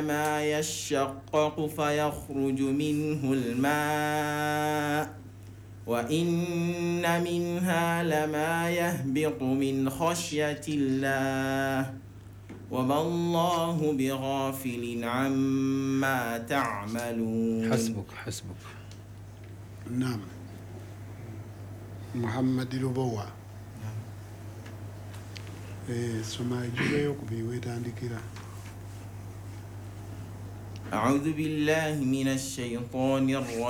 ما يشقق فيخرج منه الماء وإن منها لما يهبط من خشية الله وما الله بغافل عما تعملون. حسبك. نعم. محمد لبوا سما جيو كبيويتانديكيرا. أعوذ بالله من الشيطان الرجيم.